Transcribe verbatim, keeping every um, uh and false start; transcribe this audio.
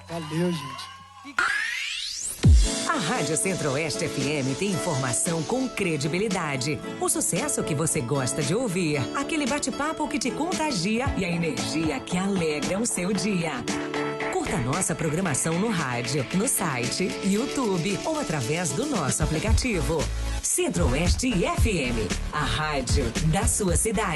Valeu, gente. A Rádio Centro-Oeste F M tem informação com credibilidade. O sucesso que você gosta de ouvir. Aquele bate-papo que te contagia e a energia que alegra o seu dia. Curta nossa programação no rádio, no site, YouTube ou através do nosso aplicativo. Centro-Oeste F M, a rádio da sua cidade.